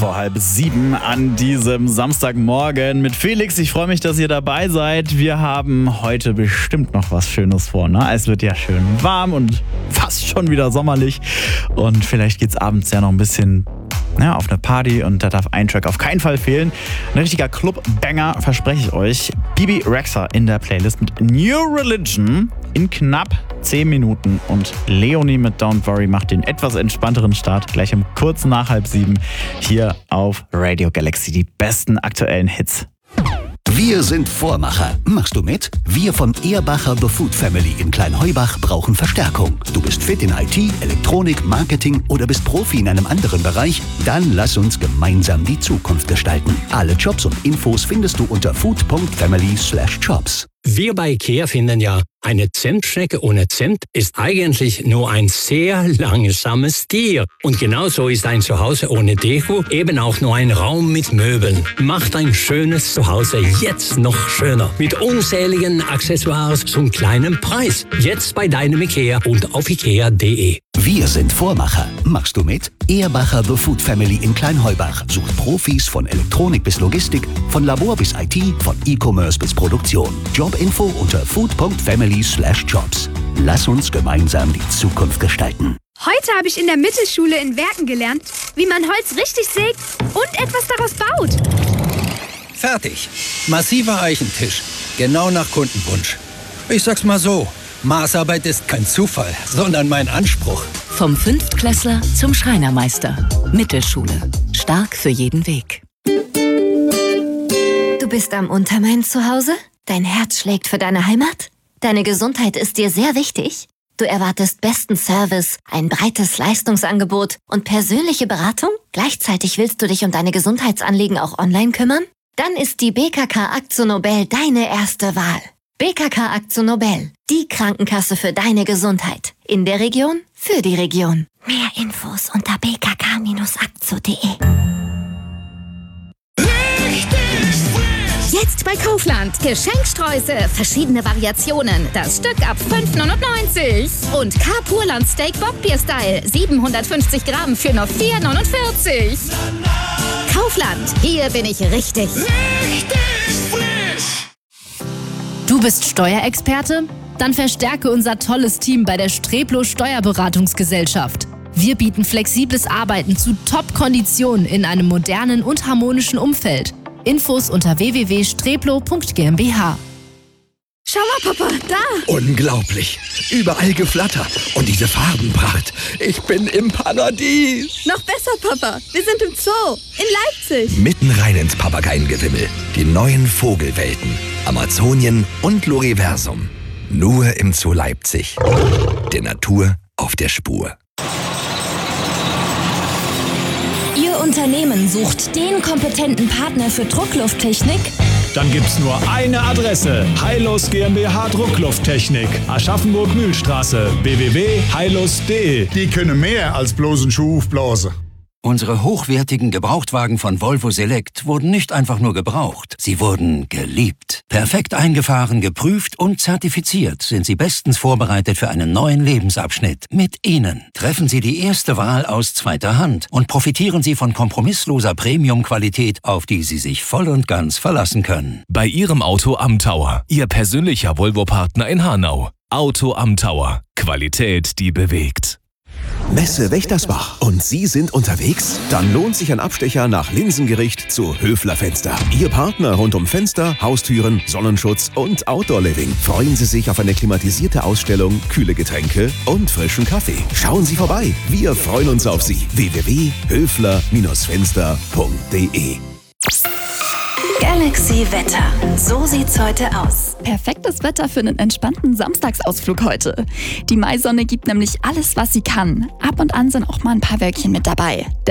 6:45 an diesem Samstagmorgen mit Felix. Ich freue mich, dass ihr dabei seid. Wir haben heute bestimmt noch was Schönes vor. Ne? Es wird ja schön warm und fast schon wieder sommerlich. Und vielleicht geht's abends ja noch ein bisschen auf eine Party und da darf ein Track auf keinen Fall fehlen. Ein richtiger Club-Banger, verspreche ich euch. Bibi Rexha in der Playlist mit New Religion in knapp 10 Minuten und Leonie mit Don't Worry macht den etwas entspannteren Start gleich um kurz nach 6:30 hier auf Radio Galaxy. Die besten aktuellen Hits. Wir sind Vormacher. Machst du mit? Wir von Ehrbacher The Food Family in Kleinheubach brauchen Verstärkung. Du bist fit in IT, Elektronik, Marketing oder bist Profi in einem anderen Bereich? Dann lass uns gemeinsam die Zukunft gestalten. Alle Jobs und Infos findest du unter food.family/jobs. Wir bei IKEA finden ja, eine Zimtschnecke ohne Zimt ist eigentlich nur ein sehr langsames Tier. Und genauso ist ein Zuhause ohne Deko eben auch nur ein Raum mit Möbeln. Macht ein schönes Zuhause jetzt noch schöner. Mit unzähligen Accessoires zum kleinen Preis. Jetzt bei deinem IKEA und auf ikea.de. Wir sind Vormacher. Machst du mit? Ehrbacher The Food Family in Kleinheubach sucht Profis von Elektronik bis Logistik, von Labor bis IT, von E-Commerce bis Produktion. Jobinfo unter food.family/jobs. Lass uns gemeinsam die Zukunft gestalten. Heute habe ich in der Mittelschule in Werken gelernt, wie man Holz richtig sägt und etwas daraus baut. Fertig. Massiver Eichentisch. Genau nach Kundenwunsch. Ich sag's mal so. Maßarbeit ist kein Zufall, sondern mein Anspruch. Vom Fünftklässler zum Schreinermeister. Mittelschule. Stark für jeden Weg. Du bist am Untermain zu Hause? Dein Herz schlägt für deine Heimat? Deine Gesundheit ist dir sehr wichtig? Du erwartest besten Service, ein breites Leistungsangebot und persönliche Beratung? Gleichzeitig willst du dich um deine Gesundheitsanliegen auch online kümmern? Dann ist die BKK AkzoNobel deine erste Wahl. BKK AkzoNobel, die Krankenkasse für deine Gesundheit. In der Region, für die Region. Mehr Infos unter bkk-akzo.de. Jetzt bei Kaufland. Geschenksträuße, verschiedene Variationen. Das Stück ab 5,99 €. Und K-Purland Steak Bockbier Style. 750 Gramm für nur 4,49 €. Kaufland, hier bin ich richtig. Du bist Steuerexperte? Dann verstärke unser tolles Team bei der Streplo Steuerberatungsgesellschaft. Wir bieten flexibles Arbeiten zu Top-Konditionen in einem modernen und harmonischen Umfeld. Infos unter www.streplo.gmbH. Schau mal, Papa, da! Unglaublich. Überall Geflatter. Und diese Farbenpracht. Ich bin im Paradies. Noch besser, Papa. Wir sind im Zoo in Leipzig. Mitten rein ins Papageiengewimmel. Die neuen Vogelwelten. Amazonien und Loriversum. Nur im Zoo Leipzig. Der Natur auf der Spur. Ihr Unternehmen sucht den kompetenten Partner für Drucklufttechnik? Dann gibt's nur eine Adresse. Heilus GmbH Drucklufttechnik. Aschaffenburg-Mühlstraße. www.heilus.de. Die können mehr als bloß einen Schuh aufblasen. Unsere hochwertigen Gebrauchtwagen von Volvo Select wurden nicht einfach nur gebraucht, sie wurden geliebt. Perfekt eingefahren, geprüft und zertifiziert sind sie bestens vorbereitet für einen neuen Lebensabschnitt. Mit ihnen treffen Sie die erste Wahl aus zweiter Hand und profitieren Sie von kompromissloser Premium-Qualität, auf die Sie sich voll und ganz verlassen können. Bei Ihrem Auto am Tower, Ihr persönlicher Volvo-Partner in Hanau. Auto am Tower. Qualität, die bewegt. Messe Wächtersbach und Sie sind unterwegs? Dann lohnt sich ein Abstecher nach Linsengericht zu Höfler Fenster. Ihr Partner rund um Fenster, Haustüren, Sonnenschutz und Outdoor-Living. Freuen Sie sich auf eine klimatisierte Ausstellung, kühle Getränke und frischen Kaffee. Schauen Sie vorbei. Wir freuen uns auf Sie. www.höfler-fenster.de. Galaxy Wetter. So sieht's heute aus. Perfektes Wetter für einen entspannten Samstagsausflug heute. Die Maisonne gibt nämlich alles, was sie kann. Ab und an sind auch mal ein paar Wölkchen mit dabei.